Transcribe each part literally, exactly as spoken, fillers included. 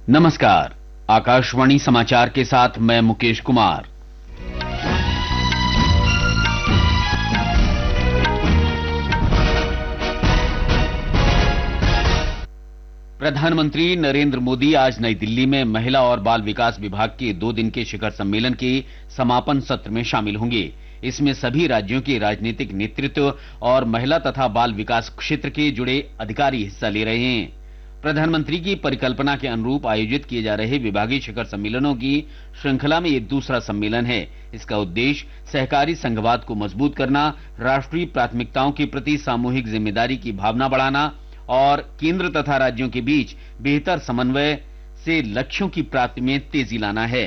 नमस्कार, आकाशवाणी समाचार के साथ मैं मुकेश कुमार। प्रधानमंत्री नरेंद्र मोदी आज नई दिल्ली में महिला और बाल विकास विभाग के दो दिन के शिखर सम्मेलन के समापन सत्र में शामिल होंगे। इसमें सभी राज्यों के राजनीतिक नेतृत्व और महिला तथा बाल विकास क्षेत्र के जुड़े अधिकारी हिस्सा ले रहे हैं। प्रधानमंत्री की परिकल्पना के अनुरूप आयोजित किए जा रहे विभागीय शिखर सम्मेलनों की श्रृंखला में ये दूसरा सम्मेलन है। इसका उद्देश्य सहकारी संघवाद को मजबूत करना, राष्ट्रीय प्राथमिकताओं के प्रति सामूहिक जिम्मेदारी की भावना बढ़ाना और केंद्र तथा राज्यों के बीच बेहतर समन्वय से लक्ष्यों की प्राप्ति में तेजी लाना है।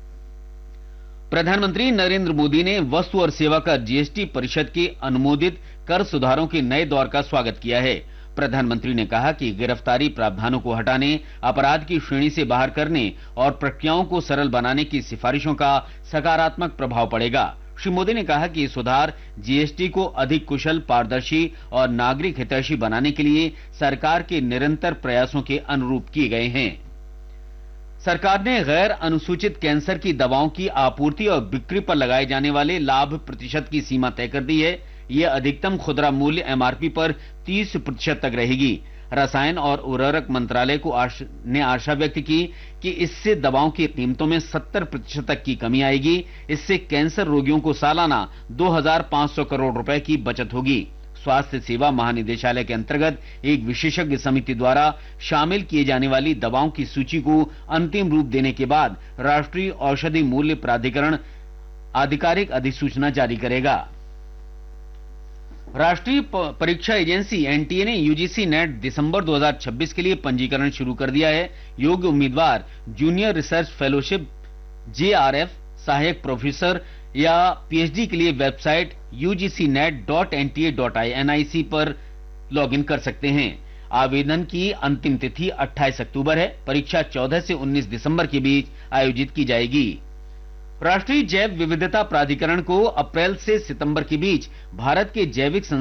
प्रधानमंत्री नरेंद्र मोदी ने वस्तु और सेवा कर जीएसटी परिषद के अनुमोदित कर सुधारों के नए दौर का स्वागत किया है। प्रधानमंत्री ने कहा कि गिरफ्तारी प्रावधानों को हटाने, अपराध की श्रेणी से बाहर करने और प्रक्रियाओं को सरल बनाने की सिफारिशों का सकारात्मक प्रभाव पड़ेगा। श्री मोदी ने कहा कि ये सुधार जीएसटी को अधिक कुशल, पारदर्शी और नागरिक हितैषी बनाने के लिए सरकार के निरंतर प्रयासों के अनुरूप किए गए हैं। सरकार ने गैर अनुसूचित कैंसर की दवाओं की आपूर्ति और बिक्री पर लगाए जाने वाले लाभ प्रतिशत की सीमा तय कर दी है। यह अधिकतम खुदरा मूल्य एमआरपी पर तीस प्रतिशत तक रहेगी। रसायन और उर्वरक मंत्रालय को आश, ने आशा व्यक्त की कि इससे दवाओं की कीमतों में सत्तर प्रतिशत तक की कमी आएगी। इससे कैंसर रोगियों को सालाना दो हज़ार पाँच सौ करोड़ रुपए की बचत होगी। स्वास्थ्य सेवा महानिदेशालय के अंतर्गत एक विशेषज्ञ समिति द्वारा शामिल किए जाने वाली दवाओं की सूची को अंतिम रूप देने के बाद राष्ट्रीय औषधि मूल्य प्राधिकरण आधिकारिक अधिसूचना जारी करेगा। राष्ट्रीय परीक्षा एजेंसी एनटीए ने यूजीसी नेट दिसंबर दो हज़ार छब्बीस के लिए पंजीकरण शुरू कर दिया है। योग्य उम्मीदवार जूनियर रिसर्च फेलोशिप, जेआरएफ, सहायक प्रोफेसर या पीएचडी के लिए website you ji C net dot N T A dot N आई सी पर लॉगिन कर सकते हैं। आवेदन की अंतिम तिथि अट्ठाईस अक्टूबर है। परीक्षा चौदह से उन्नीस दिसंबर के बीच आयोजित की जाएगी। राष्ट्रीय जैव विविधता प्राधिकरण को अप्रैल से सितंबर के बीच भारत के जैविक